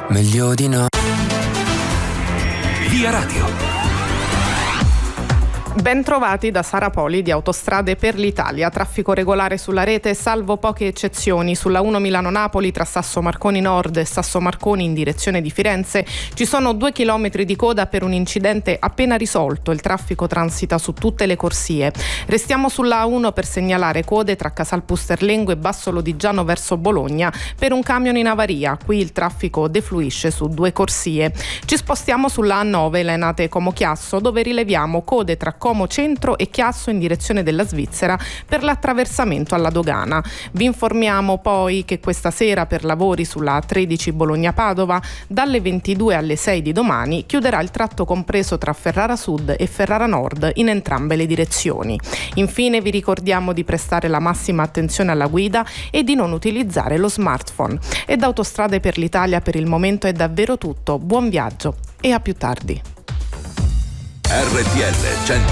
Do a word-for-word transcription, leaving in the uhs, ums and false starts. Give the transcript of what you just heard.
Meglio di no. Via Radio. Ben trovati da Sara Poli di Autostrade per l'Italia. Traffico regolare sulla rete, salvo poche eccezioni. Sulla uno Milano-Napoli tra Sasso Marconi Nord e Sasso Marconi in direzione di Firenze ci sono due chilometri di coda per un incidente appena risolto. Il traffico transita su tutte le corsie. Restiamo sulla A uno per segnalare code tra Casal Pusterlengo e Basso Lodigiano verso Bologna per un camion in avaria. Qui il traffico defluisce su due corsie. Ci spostiamo sulla A nove Laenate Como Chiasso, dove rileviamo code tra Como Centro e Chiasso in direzione della Svizzera per l'attraversamento alla dogana. Vi informiamo poi che questa sera per lavori sulla A tredici Bologna-Padova dalle ventidue alle sei di domani chiuderà il tratto compreso tra Ferrara Sud e Ferrara Nord in entrambe le direzioni. Infine vi ricordiamo di prestare la massima attenzione alla guida e di non utilizzare lo smartphone. E da Autostrade per l'Italia per il momento è davvero tutto. Buon viaggio e a più tardi. R T L cento